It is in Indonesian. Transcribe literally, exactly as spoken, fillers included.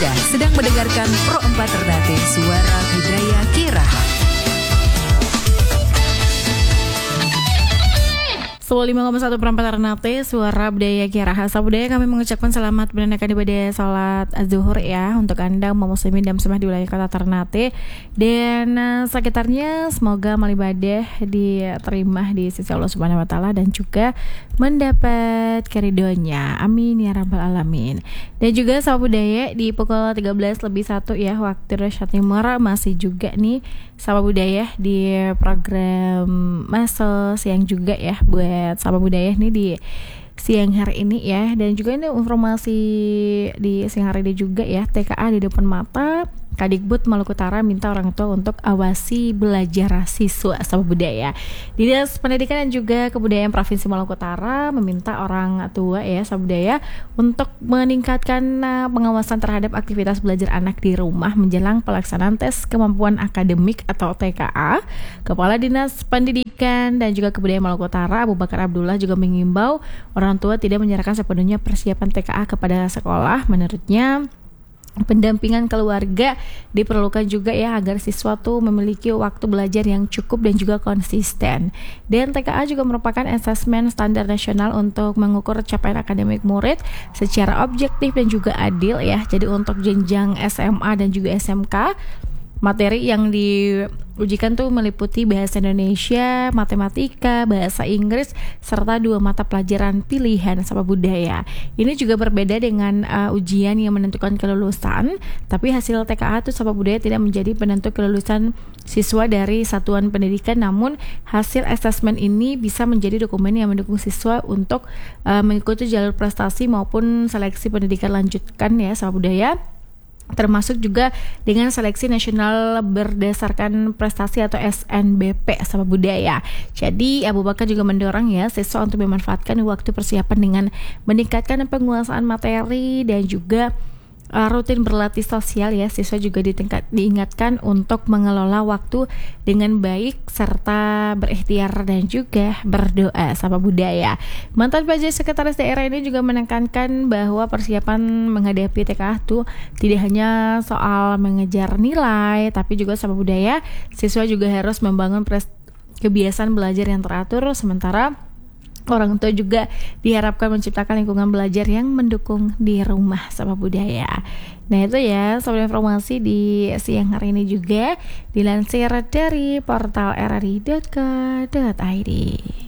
Anda sedang mendengarkan Pro empat Ternate Suara Budaya Kiraha. sepuluh lima koma satu Pro empat Ternate Suara Budaya Kiraha. Sahabat budaya, kami mengucapkan selamat menunaikan ibadah salat az-zuhur ya untuk Anda umat muslimin dan muslimah di wilayah kota Ternate dan uh, sekitarnya. Semoga amal ibadah diterima di sisi Allah Subhanahu wa taala dan juga mendapat keridhoannya. Amin ya rabbal alamin. Dan juga sahabat budaya, di pukul tiga belas lebih satu ya waktu Indonesia Timur masih juga nih sahabat budaya di program Masuk Siang juga ya buat sahabat budaya nih di siang hari ini ya. Dan juga ini informasi di siang hari ini juga ya, T K A di depan mata Kadikbud Maluku Utara minta orang tua untuk awasi belajar siswa sahabat budaya. Dinas Pendidikan dan juga Kebudayaan Provinsi Maluku Utara meminta orang tua ya sahabat budaya untuk meningkatkan uh, pengawasan terhadap aktivitas belajar anak di rumah menjelang pelaksanaan tes kemampuan akademik atau T K A. Kepala Dinas Pendidikan dan juga Kebudayaan Maluku Utara Abu Bakar Abdullah juga mengimbau orang tua tidak menyerahkan sepenuhnya persiapan T K A kepada sekolah. Menurutnya, pendampingan keluarga diperlukan juga ya agar siswa tuh memiliki waktu belajar yang cukup dan juga konsisten. Dan T K A juga merupakan asesmen standar nasional untuk mengukur capaian akademik murid secara objektif dan juga adil ya. Jadi untuk jenjang S M A dan juga S M K, materi yang diujikan tuh meliputi bahasa Indonesia, matematika, bahasa Inggris, serta dua mata pelajaran pilihan sahabat budaya. Ini juga berbeda dengan uh, ujian yang menentukan kelulusan, tapi hasil T K A tuh sahabat budaya tidak menjadi penentu kelulusan siswa dari satuan pendidikan, namun hasil asesmen ini bisa menjadi dokumen yang mendukung siswa untuk uh, mengikuti jalur prestasi maupun seleksi pendidikan lanjutkan ya sahabat budaya, termasuk juga dengan seleksi nasional berdasarkan prestasi atau S N B P sahabat budaya. Jadi Abu Bakar juga mendorong ya siswa untuk memanfaatkan waktu persiapan dengan meningkatkan penguasaan materi dan juga uh, rutin berlatih sosial ya. Siswa juga ditingkat, diingatkan untuk mengelola waktu dengan baik serta berikhtiar dan juga berdoa sahabat budaya. Mantan P J Sekretaris Daerah ini juga menekankan bahwa persiapan menghadapi T K A itu tidak hanya soal mengejar nilai, tapi juga sahabat budaya, siswa juga harus membangun pres- kebiasaan belajar yang teratur, sementara orang tua juga diharapkan menciptakan lingkungan belajar yang mendukung di rumah sahabat budaya. Nah itu ya sobat informasi di siang hari ini juga dilansir dari portal r r i dot co dot i d.